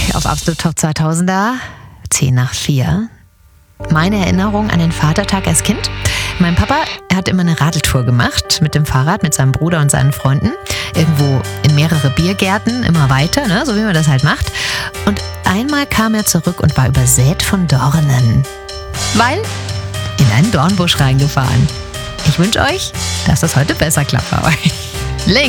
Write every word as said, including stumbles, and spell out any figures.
auf Absolut Top zweitausender, zehn nach vier. Meine Erinnerung an den Vatertag als Kind. Mein Papa, er hat immer eine Radeltour gemacht mit dem Fahrrad, mit seinem Bruder und seinen Freunden. Irgendwo in mehrere Biergärten, immer weiter, ne? So wie man das halt macht. Und einmal kam er zurück und war übersät von Dornen. Weil in einen Dornbusch reingefahren. Ich wünsche euch, dass das heute besser klappt bei euch.